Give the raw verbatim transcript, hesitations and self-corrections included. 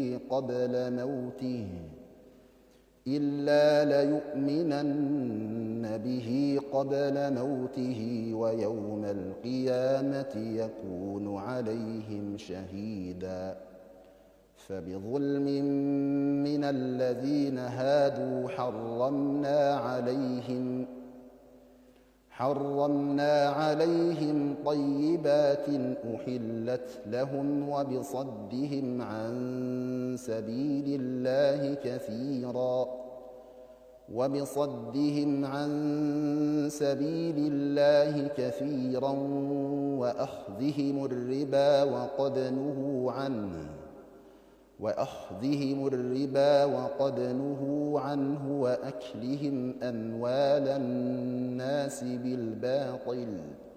قبل موته إلا ليؤمنن به قبل موته ويوم القيامة يكون عليهم شهيدا. فبظلم من الذين هادوا حرمنا عليهم حرمنا عليهم طيبات أحلت لهم وبصدهم عن سبيل الله كثيرا وبصدهم عن سبيل الله كثيرا وأخذهم الربا وقد نهوا عنه وأخذهم الربا وقد نهوا عنه وأكلهم أموال الناس بالباطل